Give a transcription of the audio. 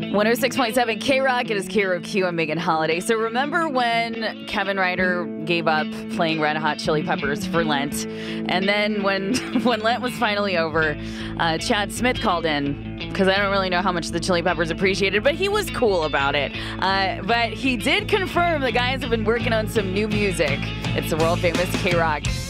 106.7 K-Rock. It is KROQ and Megan Holiday. So remember when Kevin Ryder gave up playing Red Hot Chili Peppers for Lent? And then when Lent was finally over, Chad Smith called in, because I don't really know how much the Chili Peppers appreciated, but he was cool about it. But he did confirm the guys have been working on some new music. It's the world famous K-Rock.